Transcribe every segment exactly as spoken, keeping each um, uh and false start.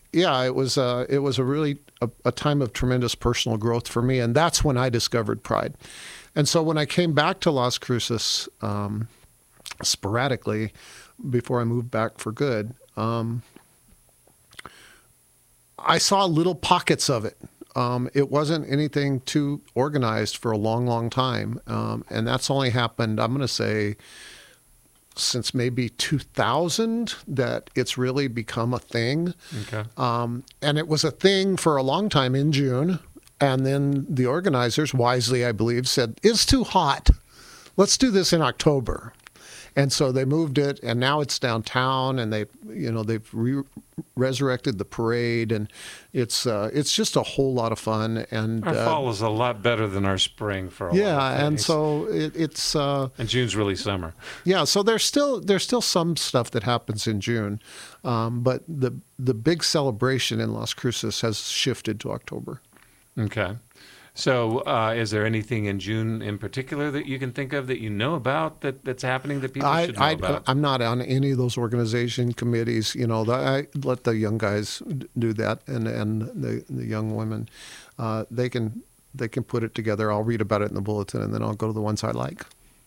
yeah, it was uh, it was a really a, a time of tremendous personal growth for me, and that's when I discovered Pride. And so when I came back to Las Cruces um, sporadically before I moved back for good, um, I saw little pockets of it. Um, it wasn't anything too organized for a long, long time, um, and that's only happened, I'm going to say, since maybe two thousand that it's really become a thing. Okay. Um, and it was a thing for a long time in June. And then the organizers, wisely, I believe, said, it's too hot. Let's do this in October. And so they moved it, and now it's downtown, and they, you know, they've re- resurrected the parade, and it's uh, it's just a whole lot of fun. And our uh, fall is a lot better than our spring for a yeah, lot of and things. so it, it's uh, and June's really summer. yeah. So there's still there's still some stuff that happens in June, um, but the the big celebration in Las Cruces has shifted to October. Okay. So uh, is there anything in June in particular that you can think of that you know about that, that's happening that people I, should know I, about? I'm not on any of those organization committees. You know, the, I let the young guys do that, and and the the young women, uh, they can they can put it together. I'll read about it in the bulletin, and then I'll go to the ones I like.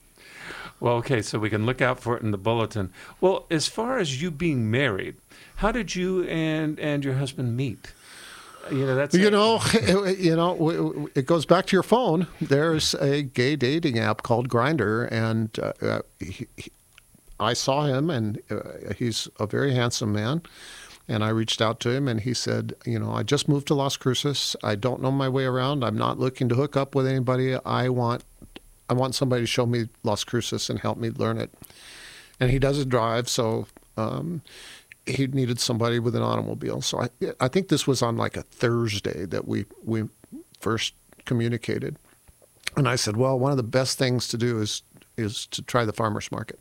Well, okay, so we can look out for it in the bulletin. Well, as far as you being married, how did you and and your husband meet? You know, that's You a, know, it, you know, it goes back to your phone. There's a gay dating app called Grindr, and uh, he, he, I saw him, and uh, he's a very handsome man. And I reached out to him, and he said, you know, I just moved to Las Cruces. I don't know my way around. I'm not looking to hook up with anybody. I want, I want somebody to show me Las Cruces and help me learn it. And he doesn't drive, so. Um, He needed somebody with an automobile. So I, I think this was on like a Thursday that we, we first communicated. And I said, well, one of the best things to do is is to try the farmer's market.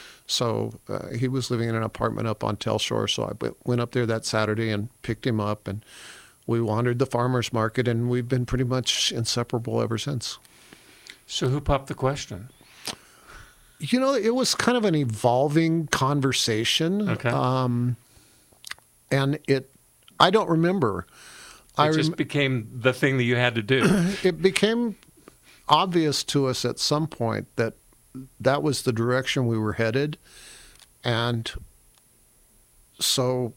So uh, he was living in an apartment up on Telshore. So I went up there that Saturday and picked him up. And we wandered the farmer's market. And we've been pretty much inseparable ever since. So who popped the question? You know, it was kind of an evolving conversation. Okay. Um, and it, I don't remember. It I just rem- became the thing that you had to do. it became obvious to us at some point that that was the direction we were headed. And so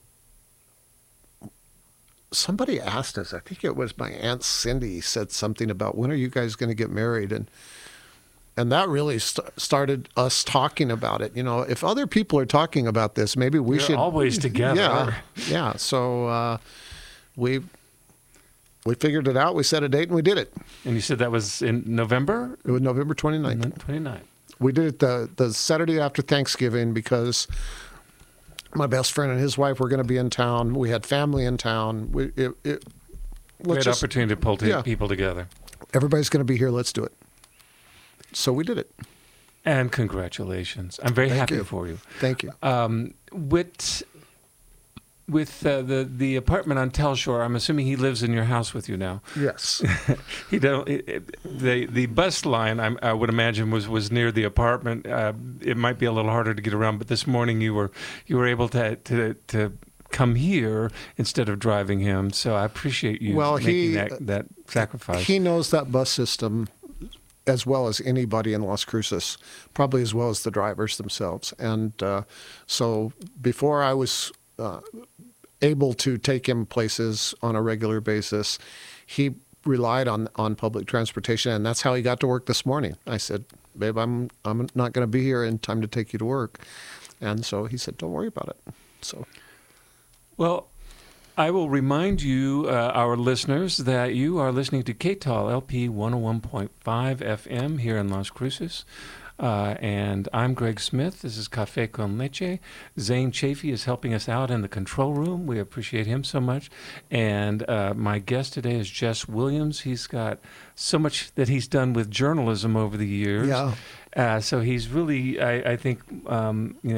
somebody asked us, I think it was my Aunt Cindy said something about, when are you guys going to get married? And And that really st- started us talking about it. You know, if other people are talking about this, maybe we You're should always together. Yeah, yeah. So uh, we we figured it out. We set a date and we did it. And you said that was in November? It was November twenty-ninth. twenty-ninth. We did it the the Saturday after Thanksgiving because my best friend and his wife were going to be in town. We had family in town. We it, it Great just, opportunity to pull t- yeah. people together. Everybody's going to be here. Let's do it. So we did it. And congratulations. I'm very Thank happy you. for you. Thank you. Um, with with uh, the the apartment on Telshore, I'm assuming he lives in your house with you now. Yes. He don't. It, it, the the bus line, I, I would imagine, was, was near the apartment. Uh, it might be a little harder to get around, but this morning you were you were able to to to come here instead of driving him. So I appreciate you well, making he, that that sacrifice. He knows that bus system as well as anybody in Las Cruces, probably as well as the drivers themselves. And uh, so before I was uh, able to take him places on a regular basis, he relied on, on public transportation, and that's how he got to work this morning. I said, babe, I'm I'm not going to be here in time to take you to work. And so he said, don't worry about it. So, well, I will remind you, uh, our listeners, that you are listening to K T A L L P one oh one point five F M here in Las Cruces. Uh, and I'm Greg Smith. This is Café con Leche. Zane Chafee is helping us out in the control room. We appreciate him so much. And uh, my guest today is Jess Williams. He's got so much that he's done with journalism over the years. yeah. Uh, so he's really, I, I think, um, you know,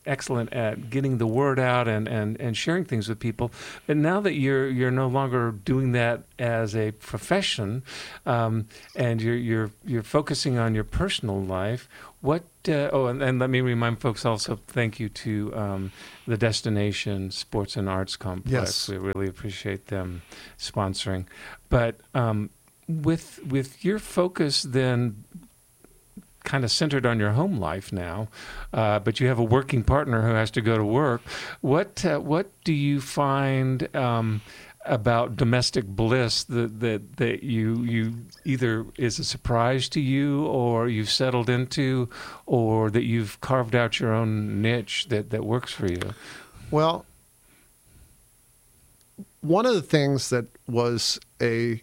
excellent at getting the word out and, and, and sharing things with people. But now that you're you're no longer doing that as a profession, um, and you're you're you're focusing on your personal life, what? Uh, oh, and, and let me remind folks also. Thank you to um, the Destination Sports and Arts Complex. Yes. We really appreciate them sponsoring. But um, with with your focus then kind of centered on your home life now, uh, but you have a working partner who has to go to work. What uh, what do you find um, about domestic bliss that, that that you you either is a surprise to you, or you've settled into, or that you've carved out your own niche that, that works for you? Well, one of the things that was a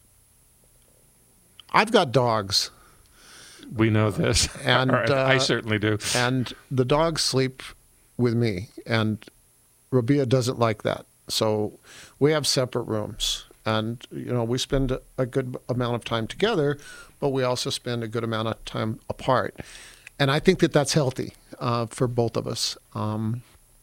I've got dogs. We know this, and or uh, I certainly do. And the dogs sleep with me, and Rabia doesn't like that. So we have separate rooms, and you know we spend a good amount of time together, but we also spend a good amount of time apart. And I think that that's healthy uh, for both of us. Um,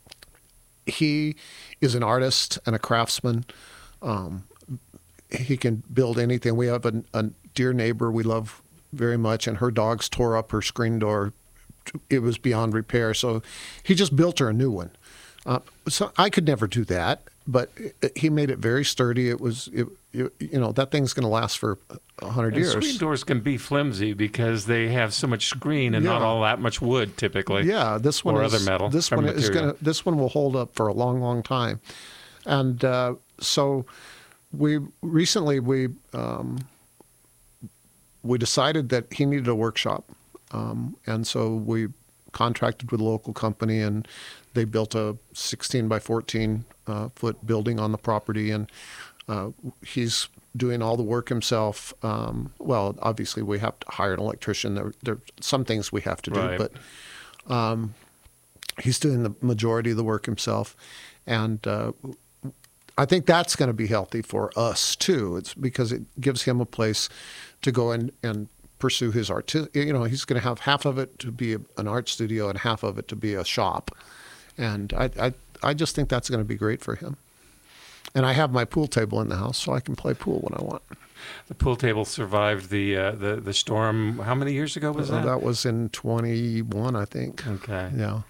he is an artist and a craftsman. Um, he can build anything. We have a, a dear neighbor we love very much, and her dogs tore up her screen door. It was beyond repair, so he just built her a new one. Uh, so I could never do that, but it, he made it very sturdy. It was, it, it, you know, that thing's going to last for a hundred years. Screen doors can be flimsy because they have so much screen and yeah. not all that much wood, typically. Yeah, this one or is, other metal. This one material. is going to. This one will hold up for a long, long time. And uh, so, we recently we. Um, We decided that he needed a workshop, um, and so we contracted with a local company, and they built a sixteen by fourteen uh, foot building on the property, and uh, he's doing all the work himself. Um, well, obviously we have to hire an electrician. There, there are some things we have to do, right. but um, he's doing the majority of the work himself, and uh, I think that's going to be healthy for us too. It's because it gives him a place to go and, and pursue his art. You know, he's going to have half of it to be a, an art studio and half of it to be a shop. And I, I, I just think that's going to be great for him. And I have my pool table in the house, so I can play pool when I want. The pool table survived the uh, the the storm. How many years ago was uh, that? That was in twenty-one, I think. Okay. Yeah.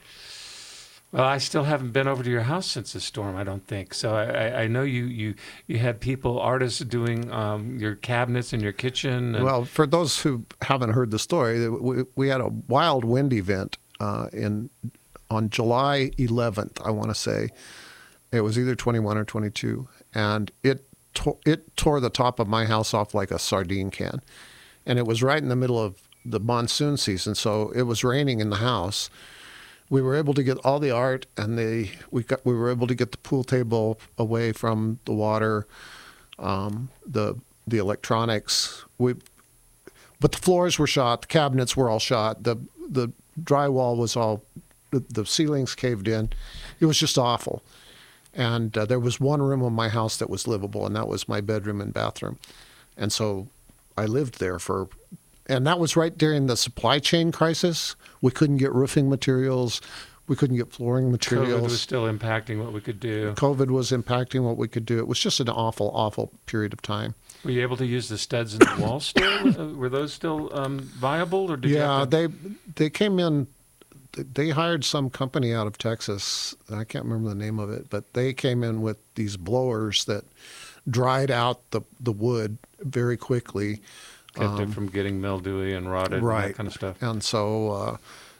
Well, I still haven't been over to your house since the storm, I don't think. So I, I know you, you, you had people, artists, doing um, your cabinets in your kitchen. And well, for those who haven't heard the story, we, we had a wild wind event uh, in on July eleventh, I want to say. It was either twenty-one or twenty-two. And it, to- it tore the top of my house off like a sardine can. And it was right in the middle of the monsoon season, so it was raining in the house. We were able to get all the art, and they we got we were able to get the pool table away from the water, um, the the electronics. We, but the floors were shot, the cabinets were all shot, the the drywall was all, the, the ceilings caved in. It was just awful. And uh, there was one room of my house that was livable, and that was my bedroom and bathroom. And so I lived there for. And that was right during the supply chain crisis. We couldn't get roofing materials. We couldn't get flooring materials. COVID was still impacting what we could do. COVID was impacting what we could do. It was just an awful, awful period of time. Were you able to use the studs in the wall still? Uh, were those still um, viable? Or did yeah, you have they to... they came in. They hired some company out of Texas. I can't remember the name of it, but they came in with these blowers that dried out the, the wood very quickly. Kept Um, it from getting mildewy and rotted right. and that kind of stuff. And so uh,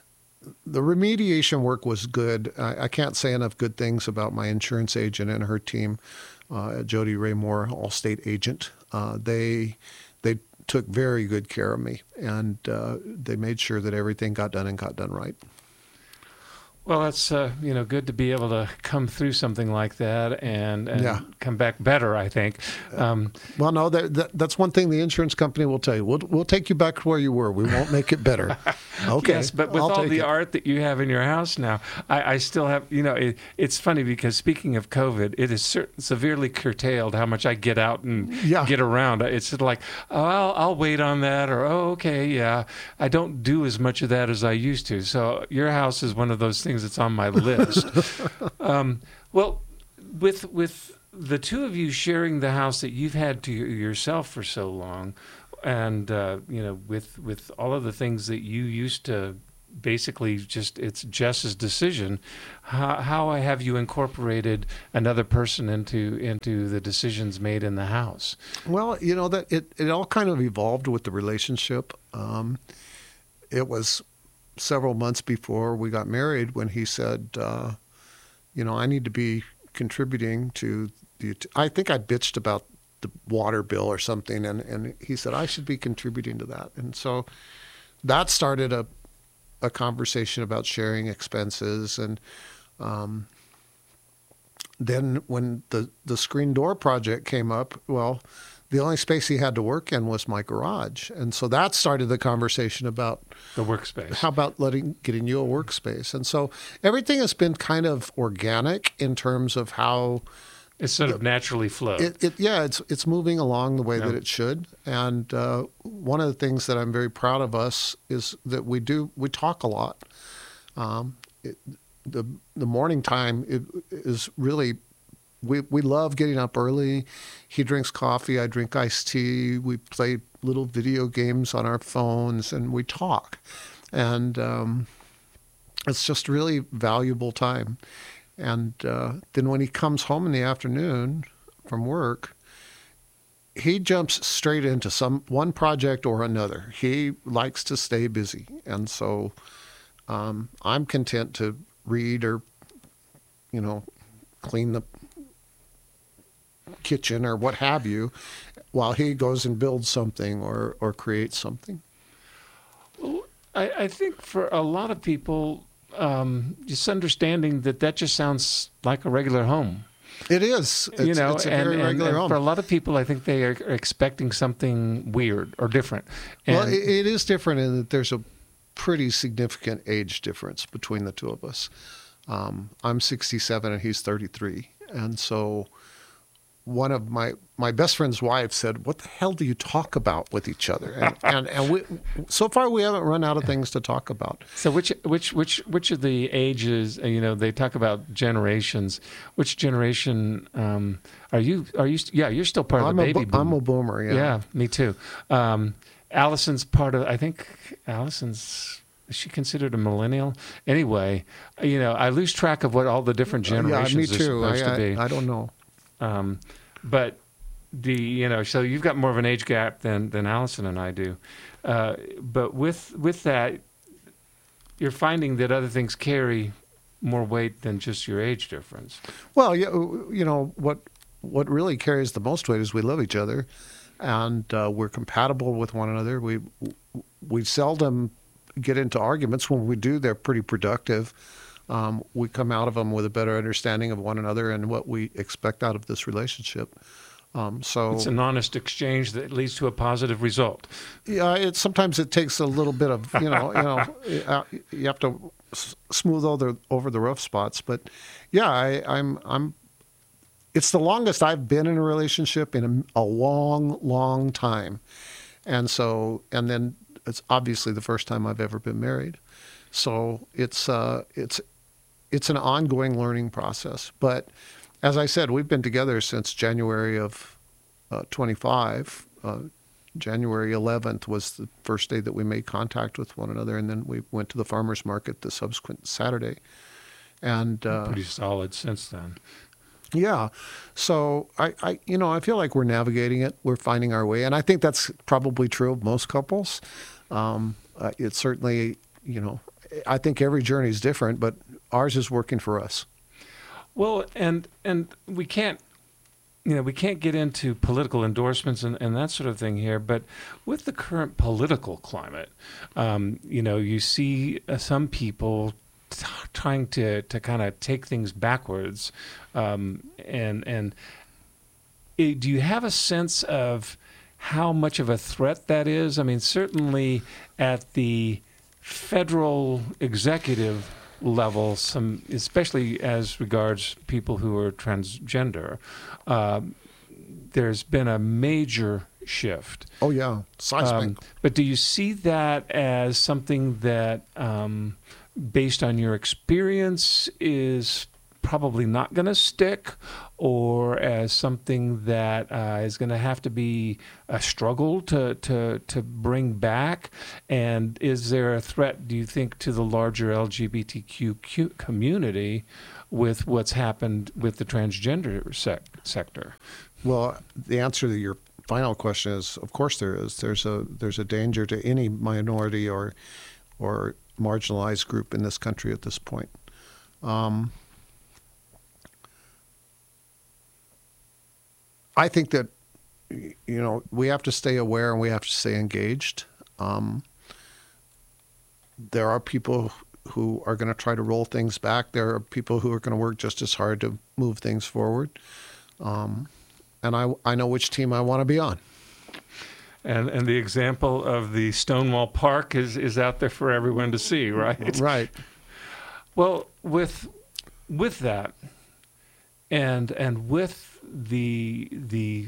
the remediation work was good. I, I can't say enough good things about my insurance agent and her team, uh, Jody Raymore, Allstate agent. Uh, they they took very good care of me, and uh, they made sure that everything got done and got done right. Well, that's uh, you know good to be able to come through something like that and, and Yeah. come back better, I think. Um, Well, no, that, that, that's one thing the insurance company will tell you. We'll we'll take you back to where you were. We won't make it better. Okay. Yes, but with I'll all take the it. art that you have in your house now, I, I still have, you know, it, it's funny because speaking of COVID, it is cer- severely curtailed how much I get out and Yeah. get around. It's just like, oh, I'll, I'll wait on that, or, oh, okay, yeah. I don't do as much of that as I used to. So your house is one of those things things that's on my list. um, well, with with the two of you sharing the house that you've had to yourself for so long, and uh, you know, with with all of the things that you used to basically just it's Jess's decision, how, how have you incorporated another person into into the decisions made in the house? Well, you know that it it all kind of evolved with the relationship. Um, it was several months before we got married when he said, uh, you know, I need to be contributing to the. I think I bitched about the water bill or something, and and he said I should be contributing to that, and so that started a. a conversation about sharing expenses. And um, then when the, the screen door project came up, well, the only space he had to work in was my garage. And so that started the conversation about the workspace. How about letting getting you a workspace? And so everything has been kind of organic in terms of how it sort of naturally flowed. It, it, yeah, it's it's moving along the way Yep. that it should. And uh, one of the things that I'm very proud of us is that we do we talk a lot. Um, it, the the morning time it, is really we we love getting up early. He drinks coffee, I drink iced tea. We play little video games on our phones, and we talk. And um, it's just really valuable time. And uh, then when he comes home in the afternoon from work, he jumps straight into some one project or another. He likes to stay busy. And so um, I'm content to read or, you know, clean the kitchen or what have you, while he goes and builds something or, or creates something. Well, I, I think for a lot of people, um, just understanding that that just sounds like a regular home. It is. It's, you know, it's a and, very and, regular and home. for a lot of people, I think they are expecting something weird or different. And Well, it, it is different in that there's a pretty significant age difference between the two of us. Um, I'm sixty-seven and he's thirty-three. And so one of my, my best friend's wife said, what the hell do you talk about with each other? And, and, and we, so far we haven't run out of things to talk about. So which which which which of the ages, you know, they talk about generations. Which generation um, are you? Are you? Yeah, you're still part of I'm the a, baby bo- boom. I'm a boomer, yeah. Yeah, me too. Um, Allison's part of. I think Allison's. Is she considered a millennial? Anyway, you know, I lose track of what all the different generations yeah, me are too. supposed I, to be. I, I don't know. Um, but the you know, so you've got more of an age gap than than Allison and I do. Uh, but with with that, you're finding that other things carry more weight than just your age difference. Well, yeah, you know what what really carries the most weight is we love each other, and uh, we're compatible with one another. We we seldom get into arguments. When we do, they're pretty productive. Um, we come out of them with a better understanding of one another and what we expect out of this relationship. Um, so It's an honest exchange that leads to a positive result. yeah, it sometimes it takes a little bit of you know you know uh, you have to s- smooth over over the rough spots. But yeah, I, I'm I'm. It's the longest I've been in a relationship in a, a long, long time, and so and then it's obviously the first time I've ever been married. So it's uh it's it's an ongoing learning process. But as I said, we've been together since January of uh, twenty-five. Uh, January eleventh was the first day that we made contact with one another, and then we went to the farmer's market the subsequent Saturday. And uh, Pretty solid since then. yeah, so I, I, you know, I feel like we're navigating it. We're finding our way, and I think that's probably true of most couples. Um, uh, it's certainly, you know, I think every journey is different, but ours is working for us. Well, and and we can't, you know, we can't get into political endorsements and, and that sort of thing here. But with the current political climate, um, you know, you see uh, some people t- trying to to kind of take things backwards, um, and and eh, do you have a sense of how much of a threat that is? I mean, certainly at the federal executive level, some especially as regards people who are transgender, uh, there's been a major shift. Oh yeah, seismic. Um, but do you see that as something that um, based on your experience, is probably not going to stick, or as something that uh, is going to have to be a struggle to, to, to bring back? And is there a threat, do you think, to the larger L G B T Q community with what's happened with the transgender sec- sector? Well, the answer to your final question is, of course there is. There's a there's a danger to any minority or or marginalized group in this country at this point. Um, I think that, you know, we have to stay aware and we have to stay engaged. Um, there are people who are going to try to roll things back. There are people who are going to work just as hard to move things forward. Um, and I, I know which team I want to be on. And and the example of the Stonewall Park is, is out there for everyone to see, right? Right. Well, with with that, and and with the the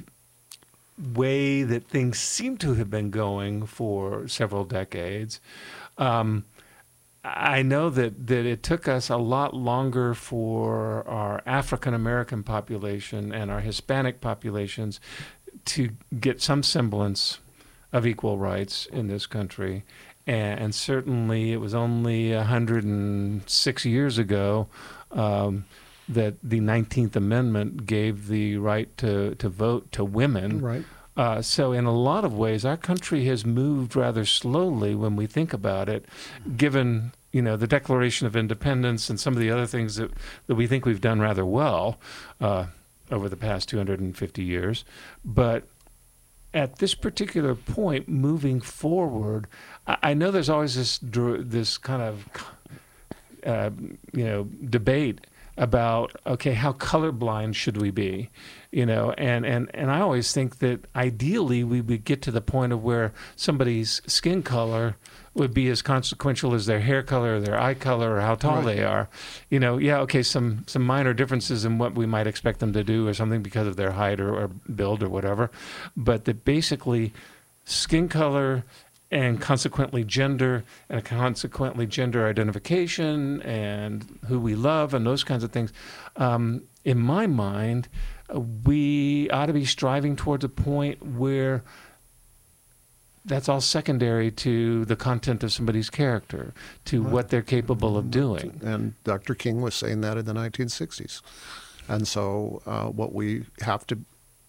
way that things seem to have been going for several decades, um, I know that, that it took us a lot longer for our African American population and our Hispanic populations to get some semblance of equal rights in this country. And, and certainly it was only one hundred six years ago um, that the nineteenth Amendment gave the right to, to vote to women. Right. Uh, so in a lot of ways, our country has moved rather slowly when we think about it, given, you know, the Declaration of Independence and some of the other things that, that we think we've done rather well uh, over the past two hundred fifty years. But at this particular point, moving forward, I, I know there's always this this kind of uh, you know debate about, okay, how colorblind should we be, you know, and, and, and I always think that ideally we would get to the point of where somebody's skin color would be as consequential as their hair color or their eye color or how tall Right. they are. You know, yeah, okay, some, some minor differences in what we might expect them to do or something because of their height or, or build or whatever, but that basically skin color and consequently gender, and consequently gender identification, and who we love, and those kinds of things. Um, in my mind, uh, we ought to be striving towards a point where that's all secondary to the content of somebody's character, to Right. what they're capable of doing. And Doctor King was saying that in the nineteen sixties. And so uh, what we have to,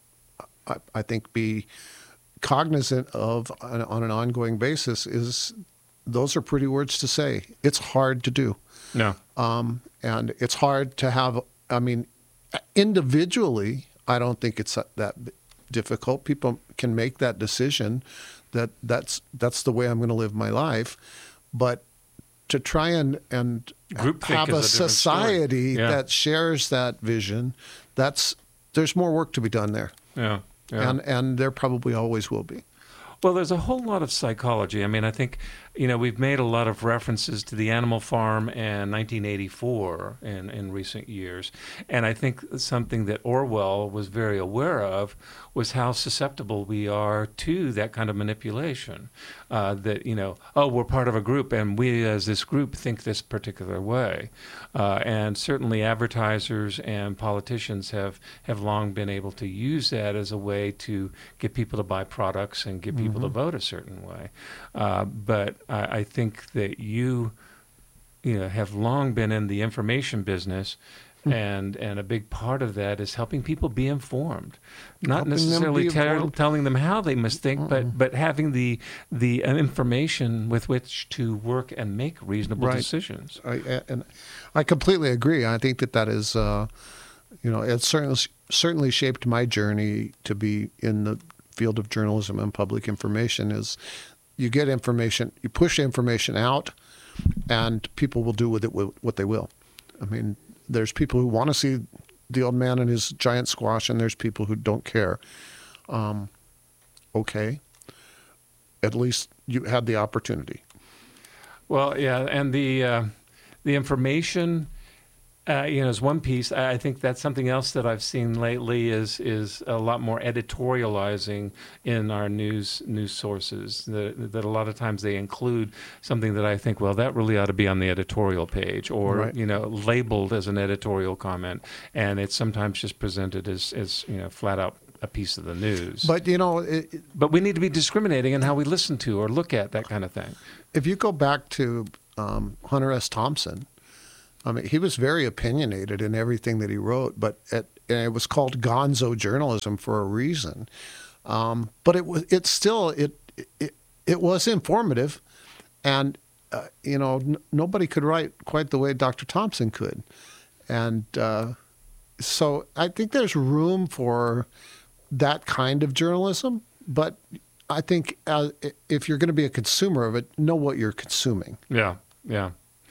I, I think, be cognizant of on, on an ongoing basis is those are pretty words to say. It's hard to do. No. Um, and it's hard to have, I mean, individually, I don't think it's that difficult. People can make that decision that that's, that's the way I'm going to live my life. But to try and, and Groupthink have is a, a different society story. Yeah. that shares that vision, that's, there's more work to be done there. Yeah. Yeah. And, and there probably always will be. Well, there's a whole lot of psychology. I mean, I think, you know, we've made a lot of references to the Animal Farm and nineteen eighty-four in, in recent years. And I think something that Orwell was very aware of was how susceptible we are to that kind of manipulation. Uh, that, you know, oh, we're part of a group and we as this group think this particular way. Uh, and certainly advertisers and politicians have, have long been able to use that as a way to get people to buy products and get people to vote a certain way. Uh, but I, I think that you, you know, have long been in the information business, and and a big part of that is helping people be informed, not Helping them necessarily be tell, informed. telling them how they must think, Mm-mm. but but having the the uh, information with which to work and make reasonable Right. decisions. I, and I completely agree. I think that that is, uh, you know, it's certainly certainly shaped my journey to be in the field of journalism and public information. Is you get information, you push information out, and people will do with it what they will. I mean, there's people who want to see the old man and his giant squash, and there's people who don't care. Um, okay, at least you had the opportunity. Well, yeah, and the uh, the information Uh, you know, as one piece, I I think that's something else that I've seen lately is is a lot more editorializing in our news news sources. That, that a lot of times they include something that I think, well, that really ought to be on the editorial page, or Right. you know, labeled as an editorial comment, and it's sometimes just presented as as you know, flat out a piece of the news. But, you know, it, it- But we need to be discriminating in how we listen to or look at that kind of thing. if you go back to um, Hunter S. Thompson, I mean, he was very opinionated in everything that he wrote, but it, and it was called gonzo journalism for a reason. Um, but it was, it still, it, it, it was informative, and uh, you know, n- nobody could write quite the way Doctor Thompson could, and uh, so I think there's room for that kind of journalism. But I think uh, if you're going to be a consumer of it, know what you're consuming. Yeah, yeah.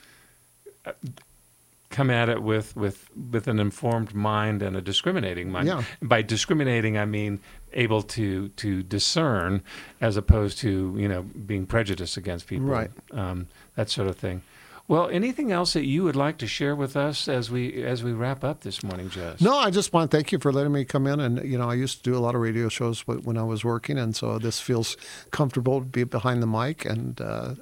Uh, Come at it with, with, with an informed mind and a discriminating mind. Yeah. By discriminating, I mean able to to discern, as opposed to you know being prejudiced against people. Right. Um, that sort of thing. Well, anything else that you would like to share with us as we as we wrap up this morning, Jess? No, I just want to thank you for letting me come in. And, you know, I used to do a lot of radio shows wh- when I was working, and so this feels comfortable to be behind the mic. And uh,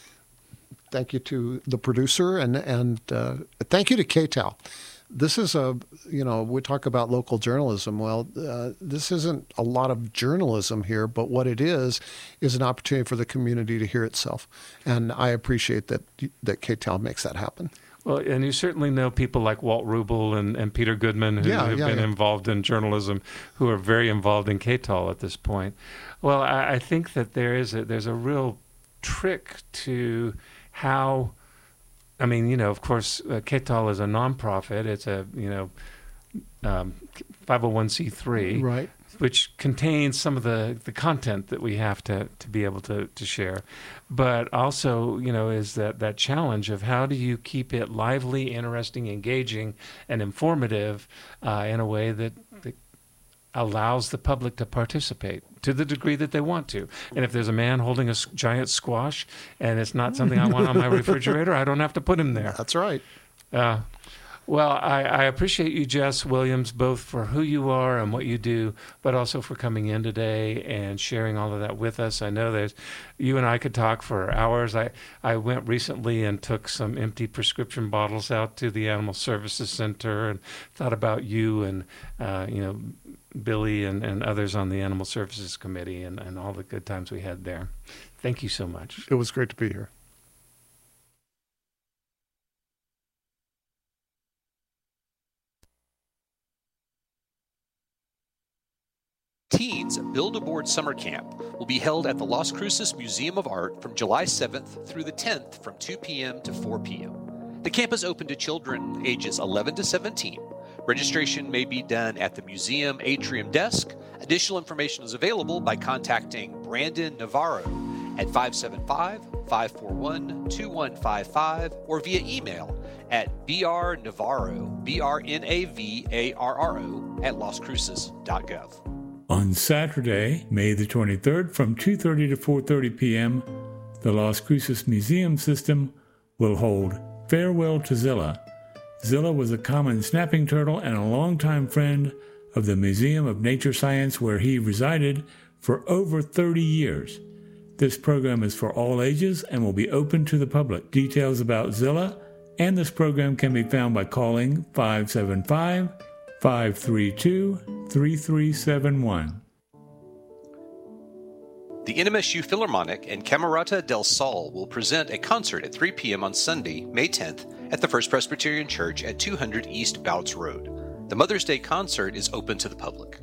thank you to the producer, and, and uh, thank you to K T A L. This is a, you know, we talk about local journalism. Well, uh, this isn't a lot of journalism here, but what it is is an opportunity for the community to hear itself. And I appreciate that that K T A L makes that happen. Well, and you certainly know people like Walt Rubel and, and Peter Goodman who Yeah, have yeah, been yeah. involved in journalism, who are very involved in K T A L at this point. Well, I, I think that there is a, there's a real trick to how, I mean, you know, of course, uh, K T A L is a nonprofit. It's a, you know, um, five oh one c three. Right. Which contains some of the, the content that we have to, to be able to, to share. But also, you know, is that, that challenge of how do you keep it lively, interesting, engaging, and informative uh, in a way that, that allows the public to participate to the degree that they want to. And if there's a man holding a s- giant squash and it's not something I want on my refrigerator, I don't have to put him there. That's right. Uh, well, I, I appreciate you, Jess Williams, both for who you are and what you do, but also for coming in today and sharing all of that with us. I know there's, you and I could talk for hours. I, I went recently and took some empty prescription bottles out to the Animal Services Center and thought about you and, uh, you know, Billy and, and others on the Animal Services Committee and, and all the good times we had there. Thank you so much. It was great to be here. Teens Build a Board Summer Camp will be held at the Las Cruces Museum of Art from July seventh through the tenth from two p.m. to four p.m. The camp is open to children ages eleven to seventeen. Registration may be done at the museum atrium desk. Additional information is available by contacting Brandon Navarro at five seven five, five four one, two one five five or via email at brnavarro, B R N A V A R R O, at las cruces dot gov. On Saturday, May the twenty-third, from two thirty to four thirty p.m., the Las Cruces Museum System will hold Farewell to Zilla. Zilla was a common snapping turtle and a longtime friend of the Museum of Nature Science, where he resided for over thirty years. This program is for all ages and will be open to the public. Details about Zilla and this program can be found by calling five seven five, five three two, three three seven one. The N M S U Philharmonic and Camerata del Sol will present a concert at three p.m. on Sunday, May tenth, at the First Presbyterian Church at two hundred East Bouts Road. The Mother's Day concert is open to the public.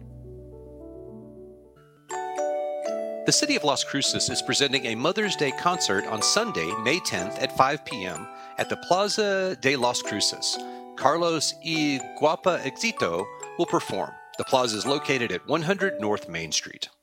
The City of Las Cruces is presenting a Mother's Day concert on Sunday, May tenth at five p.m. at the Plaza de Las Cruces. Carlos y Guapa Éxito will perform. The plaza is located at one hundred North Main Street.